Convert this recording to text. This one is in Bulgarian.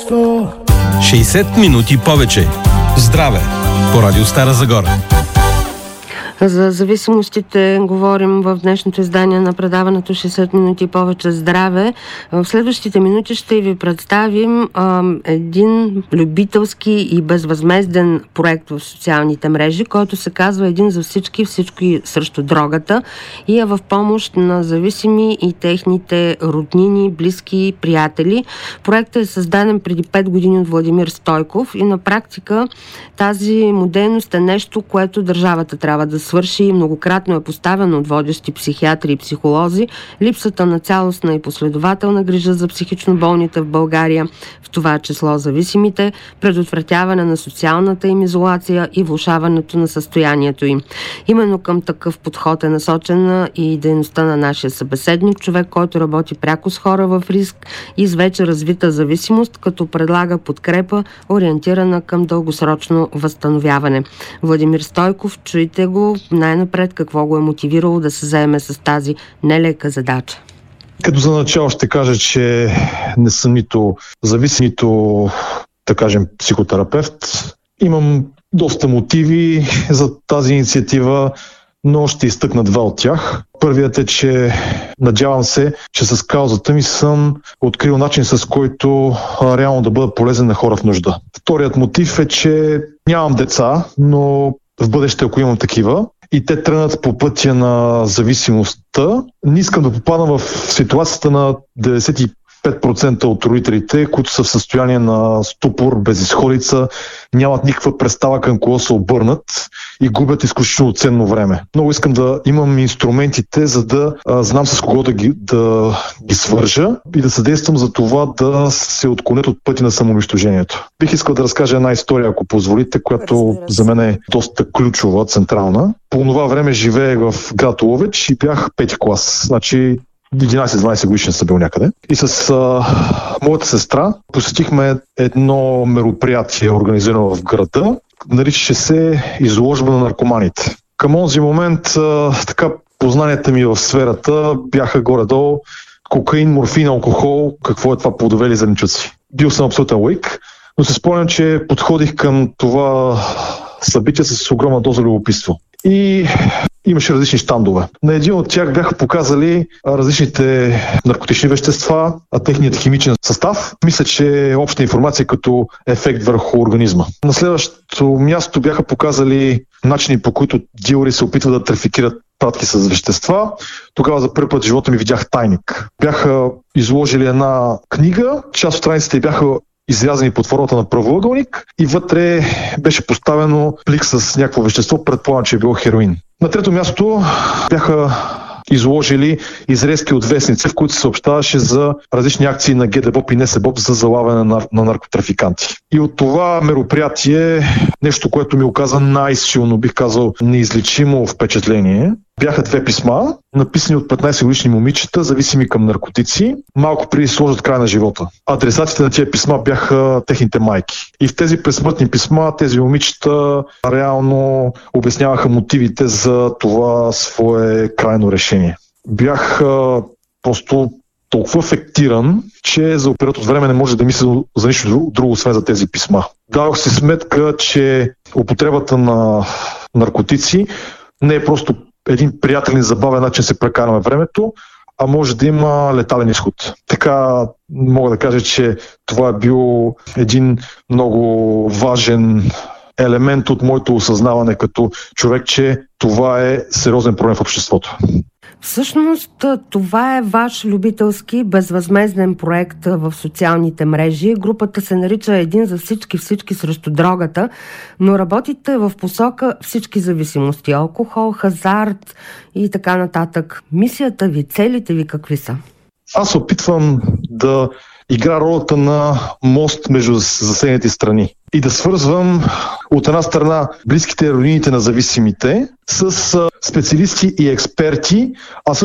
чувство. 60 минути повече. Здраве! По радио Стара Загора. За зависимостите говорим в днешното издание на предаването 60 минути повече здраве. В следващите минути ще ви представим един любителски и безвъзмезден проект в социалните мрежи, който се казва Един за всички, всички срещу дрогата и е в помощ на зависими и техните роднини, близки, приятели. Проектът е създаден преди 5 години от Владимир Стойков и на практика тази му дейност е нещо, което държавата трябва да свърши и многократно е поставено от водещи психиатри и психолози. Липсата на цялостна и последователна грижа за психично болните в България, в това число зависимите, предотвратяване на социалната им изолация и влошаването на състоянието им. Именно към такъв подход е насочена и дейността на нашия събеседник, човек, който работи пряко с хора в риск и с вече развита зависимост, като предлага подкрепа, ориентирана към дългосрочно възстановяване. Владимир Стойков, чуйте го най-напред какво го е мотивирало да се заеме с тази нелека задача. Като за начало ще кажа, че не съм нито зависим, нито, да кажем, психотерапевт. Имам доста мотиви за тази инициатива, но ще изтъкна два от тях. Първият е, че надявам се, че с каузата ми съм открил начин, с който реално да бъда полезен на хора в нужда. Вторият мотив е, че нямам деца, но в бъдеще, ако имам такива, и те тръгнат по пътя на зависимостта, не искам да попадам в ситуацията на 95% от родителите, които са в състояние на ступор, безизходица, нямат никаква представа към кого се обърнат и губят изключително ценно време. Много искам да имам инструментите, за да знам с кого да ги свържа и да съдействам за това да се отклонят от пътя на самоунищожението. Бих искал да разкажа една история, ако позволите, която за мен е доста ключова, централна. По това време живеех в град Ловеч и бях 5-ти клас. Значи 11-12 годишен съм бил някъде. И с моята сестра посетихме едно мероприятие, организирано в града. Наричаше се изложба на наркоманите. Към онзи момент така познанията ми в сферата бяха горе-долу кокаин, морфин, алкохол, какво е това плодове или зеленчуци. Бил съм абсолютен лаик, но се спомням, че подходих към това събитие с огромна доза любопитство. И имаше различни щандове. На един от тях бяха показали различните наркотични вещества, техният химичен състав. Мисля, че е обща информация като ефект върху организма. На следващото място бяха показали начини, по които дилъри се опитват да трафикират пратки с вещества. Тогава за първи път в живота ми видях тайник. Бяха изложили една книга, част от страниците бяха изрязани под формата на правоъгълник и вътре беше поставено плик с някакво вещество, предполагам, че е било хероин. На трето място бяха изложили изрезки от вестници, в които се съобщаваше за различни акции на ГДБОП и НСБОП за залавяне на наркотрафиканти. И от това мероприятие, нещо, което ми оказа най-силно, бих казал, неизлечимо впечатление, бяха 2 писма, написани от 15 годишни момичета, зависими към наркотици, малко преди да сложат край на живота. Адресатите на тези писма бяха техните майки. И в тези пресмъртни писма тези момичета реално обясняваха мотивите за това свое крайно решение. Бях просто толкова афектиран, че за период от време не може да мисля за нищо друго, освен за тези писма. Дадох си сметка, че употребата на наркотици не е просто един приятелен забавен начин се прекараме времето, а може да има летален изход. Така мога да кажа, че това е бил един много важен елемент от моето осъзнаване като човек, че това е сериозен проблем в обществото. Всъщност това е ваш любителски безвъзмезден проект в социалните мрежи. Групата се нарича Един за всички, всички срещу дрогата, но работите в посока всички зависимости, алкохол, хазарт и така нататък. Мисията ви, целите ви какви са? Аз се опитвам да игра ролята на мост между засегнати страни и да свързвам от една страна близките роднините на зависимите с специалисти и експерти, а